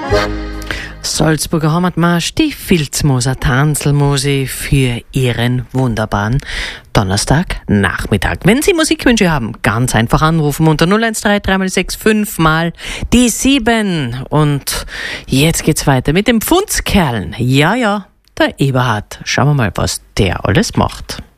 Salzburger Heimatmarsch, die Filzmoser Tanzelmusi für Ihren wunderbaren Donnerstagnachmittag. Wenn Sie Musikwünsche haben, ganz einfach anrufen unter 013 3x6 5 mal die 7. Und jetzt geht's weiter mit dem Pfundskerlen. Ja, der Eberhard. Schauen wir mal, was der alles macht.